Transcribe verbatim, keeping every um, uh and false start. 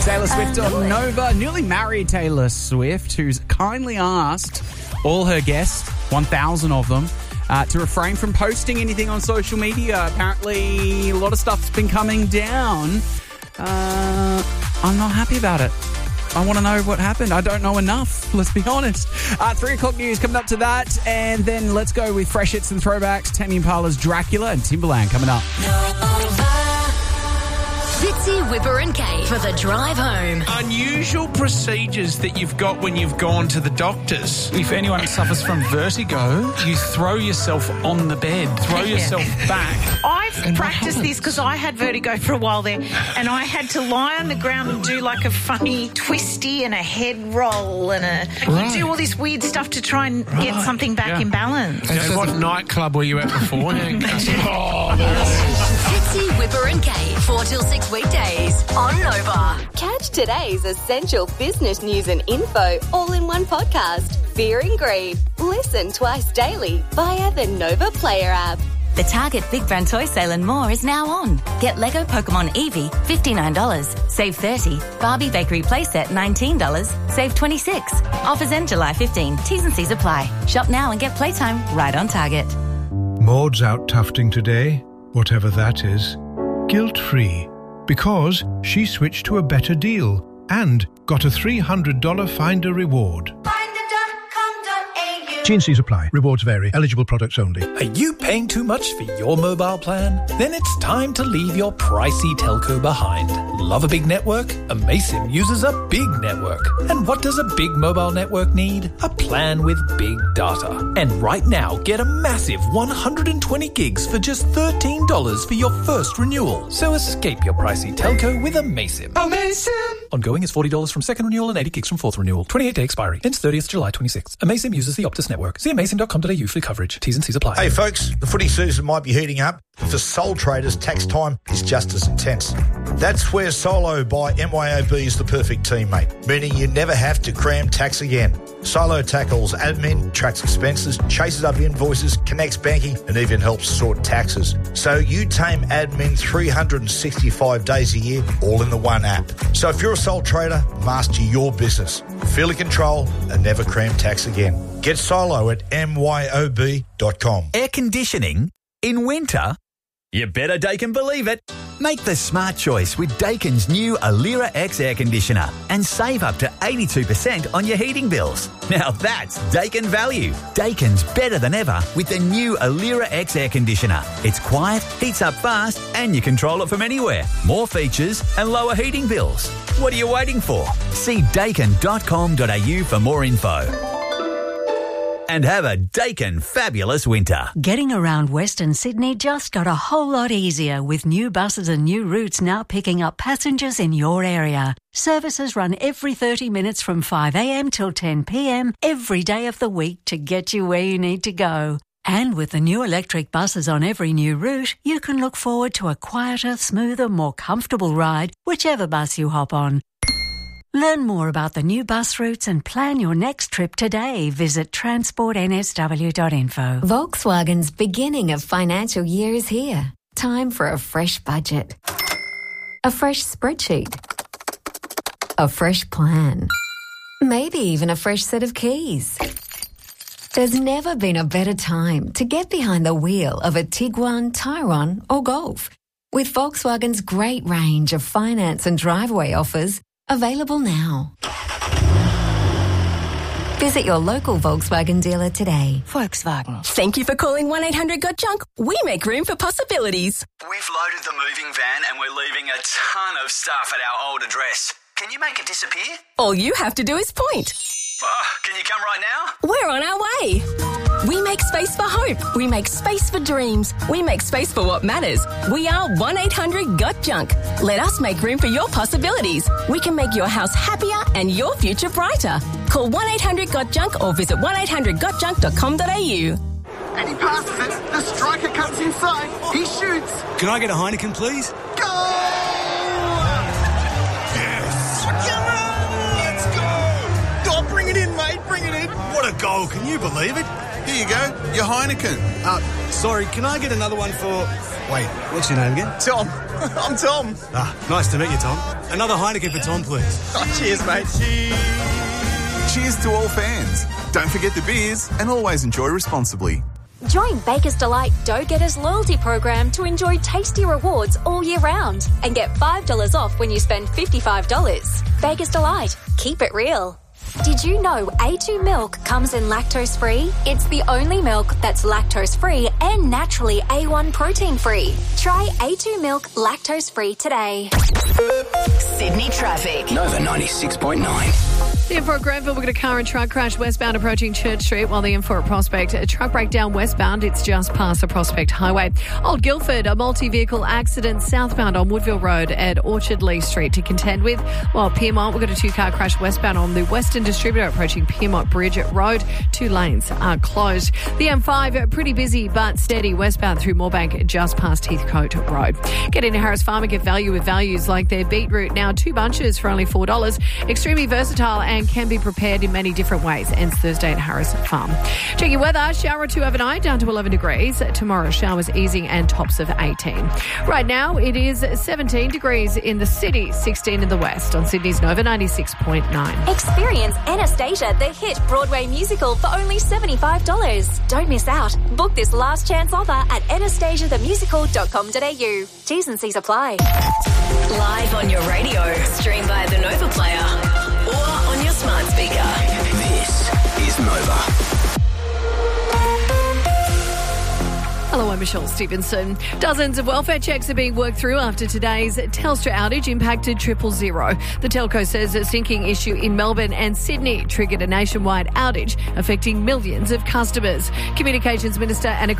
Taylor Swift on Nova. Newly married Taylor Swift, who's kindly asked all her guests, one thousand of them, uh, to refrain from posting anything on social media. Apparently, a lot of stuff's been coming down. Uh, I'm not happy about it. I want to know what happened. I don't know enough, let's be honest. Uh, three o'clock news coming up to that. And then let's go with fresh hits and throwbacks. Tame Impala's Dracula and Timbaland coming up. Fitzy, Whipper and Kate for the drive home. Unusual procedures that you've got when you've gone to the doctors. If anyone suffers from vertigo, you throw yourself on the bed, throw yourself back. I've And practiced this because I had vertigo for a while there, and I had to lie on the ground and do like a funny twisty and a head roll and a Right. you do all this weird stuff to try and get Right. something back Yeah. in balance. And so what nightclub were you at beforehand? Oh, there it is. Fitzy, Whipper and Kate, four till six weekdays on Nova. Catch today's essential business news and info all in one podcast. Fear and Greed. Listen twice daily via the Nova Player app. The Target Big Brand Toy Sale and more is now on. Get Lego Pokemon Eevee, fifty-nine dollars. Save thirty dollars. Barbie Bakery Playset, nineteen dollars. Save twenty-six dollars. Offers end July fifteenth. T's and C's apply. Shop now and get playtime right on Target. Maud's out tufting today, whatever that is, guilt-free, because she switched to a better deal and got a three hundred dollars Finder reward. T and C's apply. Rewards vary. Eligible products only. Are you paying too much for your mobile plan? Then it's time to leave your pricey telco behind. Love a big network? Amaysim uses a big network. And what does a big mobile network need? A plan with big data. And right now, get a massive one hundred twenty gigs for just thirteen dollars for your first renewal. So escape your pricey telco with Amaysim. Amaysim! Ongoing is forty dollars from second renewal and eighty gigs from fourth renewal. twenty-eight day expiry. Ends thirtieth July twenty-sixth. Amaysim uses the Optus network. See amaysim dot com dot a u for coverage. T's and C's apply. Hey folks, the footy season might be heating up. For sole traders, tax time is just as intense. That's where Solo by M Y O B is the perfect teammate, meaning you never have to cram tax again. Solo tackles admin, tracks expenses, chases up invoices, connects banking, and even helps sort taxes. So you tame admin three hundred sixty-five days a year, all in the one app. So if you're a sole trader, master your business. Feel in control and never cram tax again. Get Solo at M Y O B dot com. Air conditioning in winter? You better Daikin believe it. Make the smart choice with Daikin's new Alira X air conditioner and save up to eighty-two percent on your heating bills. Now that's Daikin value. Daikin's better than ever with the new Alira X air conditioner. It's quiet, heats up fast, and you control it from anywhere. More features and lower heating bills. What are you waiting for? See daikin dot com dot a u for more info. And have a Daikin fabulous winter. Getting around Western Sydney just got a whole lot easier with new buses and new routes now picking up passengers in your area. Services run every thirty minutes from five a.m. till ten p.m. every day of the week to get you where you need to go. And with the new electric buses on every new route, you can look forward to a quieter, smoother, more comfortable ride, whichever bus you hop on. Learn more about the new bus routes and plan your next trip today. Visit transport n s w dot info. Volkswagen's beginning of financial year is here. Time for a fresh budget. A fresh spreadsheet. A fresh plan. Maybe even a fresh set of keys. There's never been a better time to get behind the wheel of a Tiguan, Tyrone or Golf. With Volkswagen's great range of finance and driveway offers, available now. Visit your local Volkswagen dealer today. Volkswagen. Thank you for calling one eight hundred got junk. We make room for possibilities. We've loaded the moving van and we're leaving a ton of stuff at our old address. Can you make it disappear? All you have to do is point. Oh, can you come right now? We're on our way. We make space for hope. We make space for dreams. We make space for what matters. We are one eight hundred got junk. Let us make room for your possibilities. We can make your house happier and your future brighter. Call one eight hundred got junk or visit one eight hundred got junk dot com dot a u. And he passes it. The striker comes inside. He shoots. Can I get a Heineken, please? Goal! Yes! Come on! Let's go! Oh, bring it in, mate. Bring it in. What a goal. Can you believe it? Here you go, your Heineken. Uh, sorry, can I get another one for... Wait, what's your name again? Tom. I'm Tom. Ah, nice to meet you, Tom. Another Heineken for Tom, please. Oh, cheers, mate. Cheers. Cheers to all fans. Don't forget the beers and always enjoy responsibly. Join Baker's Delight Dough Getters loyalty program to enjoy tasty rewards all year round and get five dollars off when you spend fifty-five dollars. Baker's Delight. Keep it real. Did you know A two milk comes in lactose-free? It's the only milk that's lactose-free and naturally A one protein-free. Try A two milk lactose-free today. Sydney traffic. Nova ninety-six point nine. The M four at Granville, we've got a car and truck crash westbound approaching Church Street, while the M four at Prospect, a truck breakdown westbound, it's just past the Prospect Highway. Old Guildford, a multi-vehicle accident southbound on Woodville Road at Orchard Lee Street to contend with, while Piermont, we've got a two-car crash westbound on the Western Distributor approaching Piermont Bridge Road. Two lanes are closed. The M five, pretty busy but steady westbound through Moorebank just past Heathcote Road. Get into Harris Farm and get value with values like their beetroot, now two bunches for only four dollars. Extremely versatile and can be prepared in many different ways. Ends Thursday at Harris Farm. Check your weather. Shower or two overnight, down to eleven degrees. Tomorrow, showers easing and tops of eighteen. Right now, it is seventeen degrees in the city, sixteen in the west. On Sydney's Nova ninety-six point nine. Experience Anastasia, the hit Broadway musical, for only seventy-five dollars. Don't miss out. Book this last chance offer at anastasia the musical dot com dot a u. T's and C's apply. Live on your radio, stream by the Nova Player, or on your smart speaker. This is Nova. Hello, I'm Michelle Stevenson. Dozens of welfare checks are being worked through after today's Telstra outage impacted Triple Zero. The telco says a syncing issue in Melbourne and Sydney triggered a nationwide outage affecting millions of customers. Communications Minister Anna